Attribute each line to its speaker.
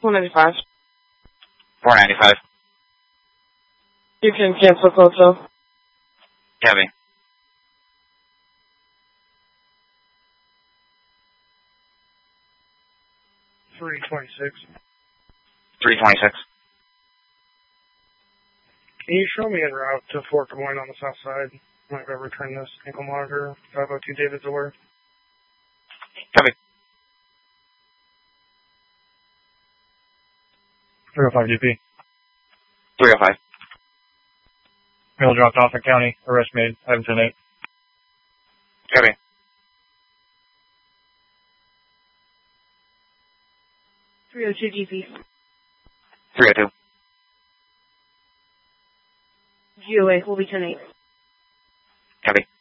Speaker 1: 495.
Speaker 2: 495.
Speaker 1: You can cancel Coastal.
Speaker 2: Copy.
Speaker 3: 326.
Speaker 2: 326.
Speaker 3: Can you show me en route to Fort Des Moines on the south side? Might go return this ankle monitor. 502 David's aware.
Speaker 2: Copy.
Speaker 3: 305 GP.
Speaker 2: 305.
Speaker 3: Mail dropped off in county. Arrest made. Item 10-8.
Speaker 2: Copy.
Speaker 1: 302 GP.
Speaker 2: 302.
Speaker 1: GOA will be 10-8.
Speaker 2: Copy.